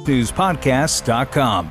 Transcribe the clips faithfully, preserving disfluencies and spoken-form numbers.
news podcast dot com.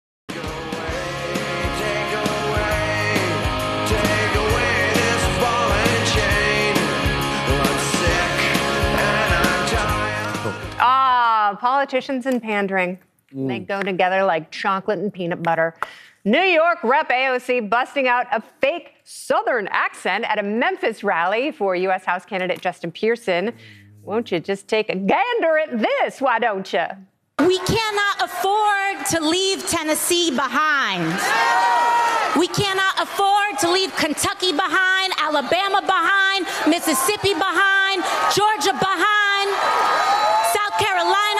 Ah, politicians and pandering. Mm. They go together like chocolate and peanut butter. New York Rep A O C busting out a fake Southern accent at a Memphis rally for U S House candidate Justin Pearson. Won't you just take a gander at this? Why don't you? We cannot afford to leave Tennessee behind. We cannot afford to leave Kentucky behind, Alabama behind, Mississippi behind, Georgia behind, South Carolina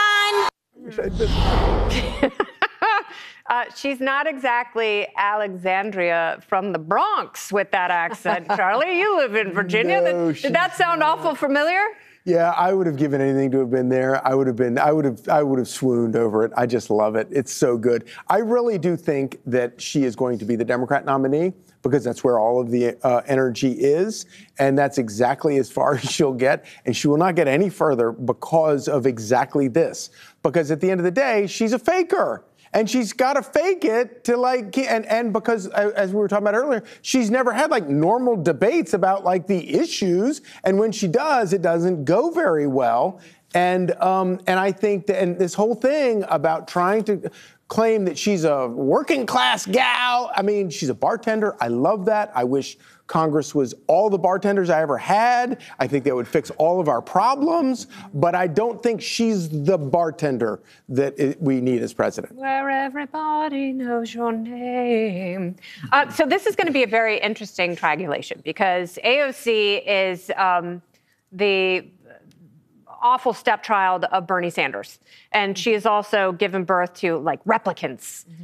behind. Uh, she's not exactly Alexandria from the Bronx with that accent, Charlie. You live in Virginia. No, Did that sound not. awful familiar? Yeah, I would have given anything to have been there. I would have been, I would have, I would have swooned over it. I just love it. It's so good. I really do think that she is going to be the Democrat nominee because that's where all of the uh, energy is. And that's exactly as far as she'll get. And she will not get any further because of exactly this. Because at the end of the day, she's a faker. And she's got to fake it to like, and, and because as we were talking about earlier, she's never had like normal debates about like the issues. And when she does, it doesn't go very well. And um, and I think that, and this whole thing about trying to claim that she's a working class gal. I mean, she's a bartender. I love that. I wish Congress was all the bartenders I ever had. I think that would fix all of our problems. But I don't think she's the bartender that it, we need as president. Where everybody knows your name. Uh, so this is going to be a very interesting triangulation because A O C is um, the awful stepchild of Bernie Sanders. And she has also given birth to like replicants